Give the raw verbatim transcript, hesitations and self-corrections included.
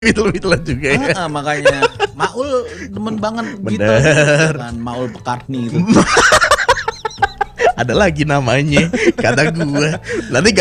Beatles juga ya. Ah, ah, makanya Maul demen banget gitu. Bener. Kan Maul McCartney itu. Ada lagi namanya kata gua. Nanti